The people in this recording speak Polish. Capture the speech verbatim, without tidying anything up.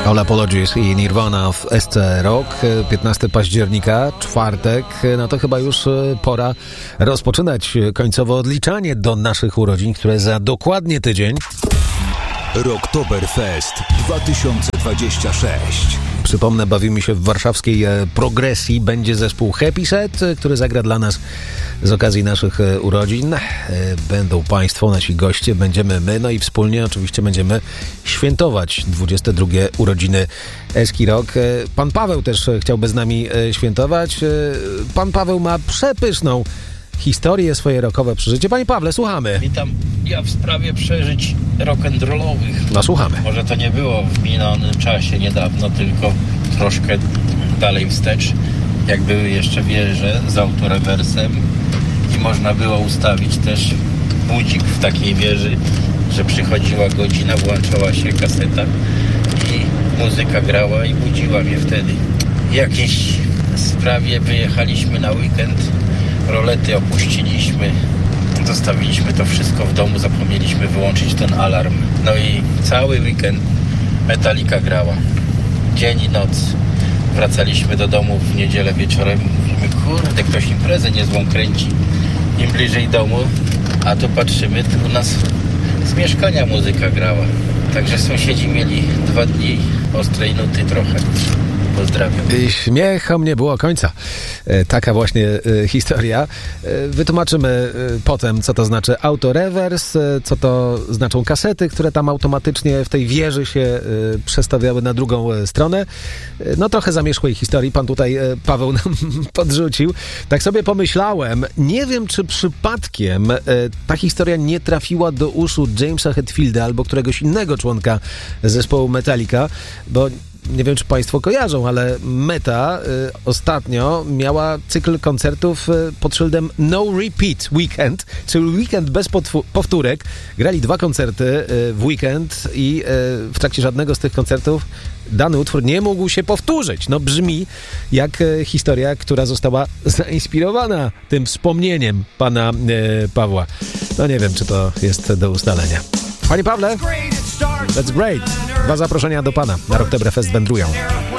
All Apologies i Nirvana w S C Rock, piętnastego października, czwartek. No to chyba już pora rozpoczynać końcowo odliczanie do naszych urodzin, które za dokładnie tydzień. Rocktoberfest dwa tysiące dwadzieścia sześć. Przypomnę, bawimy się w warszawskiej progresji. Będzie zespół Happy Set, który zagra dla nas z okazji naszych urodzin. Będą Państwo, nasi goście, będziemy my, no i wspólnie oczywiście będziemy świętować dwudzieste drugie urodziny Eski Rock. Pan Paweł też chciałby z nami świętować. Pan Paweł ma przepyszną historię, swoje rockowe przeżycie. Panie Pawle, słuchamy. Witam. Ja w sprawie przeżyć rock'n'rollowych. No, słuchamy. Może to nie było w minionym czasie niedawno, tylko troszkę dalej wstecz, jak były jeszcze wieże z autorewersem i można było ustawić też budzik w takiej wieży, że przychodziła godzina, włączała się kaseta i muzyka grała i budziła mnie wtedy. W jakiejś sprawie wyjechaliśmy na weekend, rolety opuściliśmy, zostawiliśmy to wszystko w domu, zapomnieliśmy wyłączyć ten alarm. No i cały weekend Metallica grała, dzień i noc. Wracaliśmy do domu w niedzielę wieczorem, mówimy, kurde, ktoś imprezę niezłą kręci. Im bliżej domu, a tu patrzymy, tu u nas z mieszkania muzyka grała. Także sąsiedzi mieli dwa dni ostrej nuty trochę. Pozdrawiam. Śmiechom nie było końca. Taka właśnie historia. Wytłumaczymy potem, co to znaczy autorewers, co to znaczą kasety, które tam automatycznie w tej wieży się przestawiały na drugą stronę. No trochę zamierzchłej historii pan tutaj, Paweł, nam podrzucił. Tak sobie pomyślałem, nie wiem, czy przypadkiem ta historia nie trafiła do uszu Jamesa Hetfielda albo któregoś innego członka zespołu Metallica, bo nie wiem, czy Państwo kojarzą, ale Meta y, ostatnio miała cykl koncertów y, pod szyldem No Repeat Weekend, czyli weekend bez potw- powtórek. Grali dwa koncerty y, w weekend i y, w trakcie żadnego z tych koncertów dany utwór nie mógł się powtórzyć. No brzmi jak y, historia, która została zainspirowana tym wspomnieniem pana y, Pawła. No nie wiem, czy to jest do ustalenia. Panie Pawle, that's great. Dwa zaproszenia do pana na Rocktoberfest wędrują.